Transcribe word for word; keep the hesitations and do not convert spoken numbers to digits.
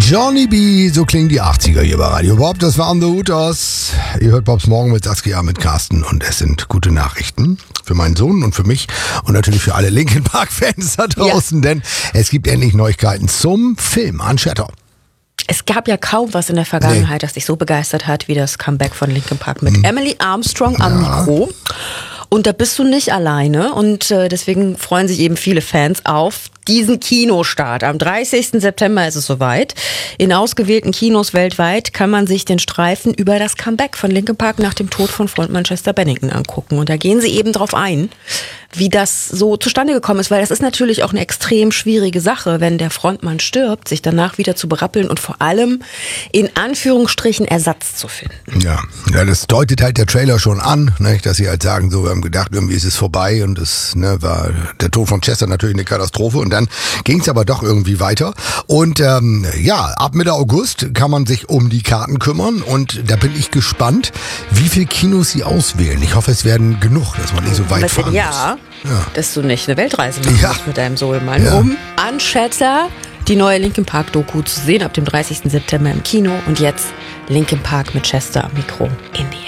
Johnny B, so klingen die achtziger hier bei Radio Bob. Das waren The Hooters. Ihr hört Bobs Morgen mit Saskia, mit Carsten und es sind gute Nachrichten für meinen Sohn und für mich und natürlich für alle Linkin Park Fans da draußen, ja. Denn es gibt endlich Neuigkeiten zum Film Unchatter. Es gab ja kaum was in der Vergangenheit, nee. das dich so begeistert hat wie das Comeback von Linkin Park mit hm. Emily Armstrong am ja. Mikro. Und da bist du nicht alleine und äh, deswegen freuen sich eben viele Fans auf diesen Kinostart. Am dreißigsten September ist es soweit. In ausgewählten Kinos weltweit kann man sich den Streifen über das Comeback von Linkin Park nach dem Tod von Frontmann Chester Bennington angucken. Und da gehen sie eben drauf ein, wie das so zustande gekommen ist, weil das ist natürlich auch eine extrem schwierige Sache, wenn der Frontmann stirbt, sich danach wieder zu berappeln und vor allem in Anführungsstrichen Ersatz zu finden. Ja, ja, das deutet halt der Trailer schon an, ne, dass sie halt sagen, so, wir haben gedacht, irgendwie ist es vorbei und es ne, war der Tod von Chester natürlich eine Katastrophe und dann ging es aber doch irgendwie weiter. Und ähm, ja, ab Mitte August kann man sich um die Karten kümmern und da bin ich gespannt, wie viele Kinos sie auswählen. Ich hoffe, es werden genug, dass man nicht so weit Was fahren ja, muss. Ja, dass du nicht eine Weltreise machen ja. musst mit deinem Sohlmann, ja. um Unchatter, die neue Linkin Park Doku zu sehen ab dem dreißigsten September im Kino und jetzt Linkin Park mit Chester am Mikro in die